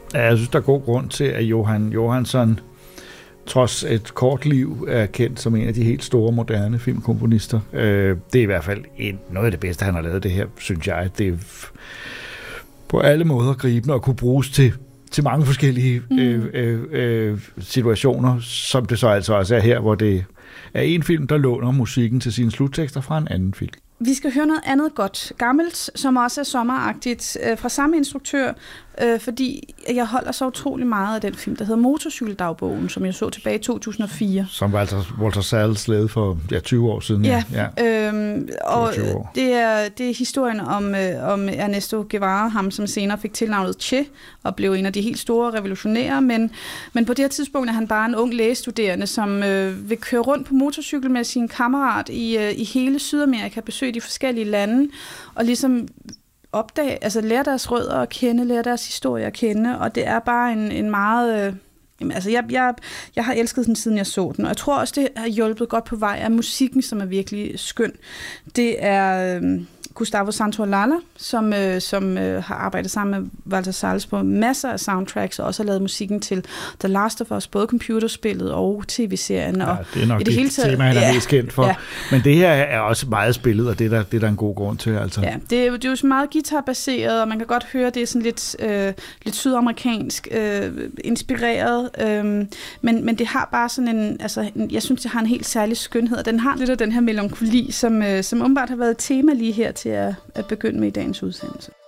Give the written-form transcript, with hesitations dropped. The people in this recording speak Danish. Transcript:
Ja, jeg synes, der er god grund til, at Jóhann Jóhannsson, trods et kort liv, er kendt som en af de helt store, moderne filmkomponister. Det er i hvert fald noget af det bedste, han har lavet det her, synes jeg. Det er på alle måder gribende og kunne bruges til mange forskellige situationer, som det så altså også er her, hvor det er en film, der låner musikken til sine sluttekster fra en anden film. Vi skal høre noget andet godt gammelt, som også er sommeragtigt, fra samme instruktør, fordi jeg holder så utrolig meget af den film, der hedder Motorcykeldagbogen, som jeg så tilbage i 2004. Som var altså Walter Salles lavede for 20 år siden. Ja. Og det er historien om Ernesto Guevara, ham som senere fik tilnavnet Che, og blev en af de helt store revolutionære, men på det her tidspunkt er han bare en ung lægestuderende, som vil køre rundt på motorcykel med sin kammerat i hele Sydamerika, besøge de forskellige lande, og ligesom lære deres rødder at kende, lære deres historie at kende, og det er bare en meget... jeg har elsket den, siden jeg så den, og jeg tror også, det har hjulpet godt på vej af musikken, som er virkelig skøn. Det er Gustavo Santaolalla, som har arbejdet sammen med Walter Salles på masser af soundtracks, og også har lavet musikken til The Last of Us, både computerspillet og tv-serien. Ja, og det er nok det hele tema, han er mest kendt for. Ja. Men det her er også meget spillet, og det er der en god grund til. Altså. Ja, det er jo så meget guitarbaseret, og man kan godt høre, det er sådan lidt sydamerikansk inspireret, men det har bare sådan jeg synes, det har en helt særlig skønhed, og den har lidt af den her melankoli, som åbenbart har været et tema lige her til at begynde med i dagens udsendelse.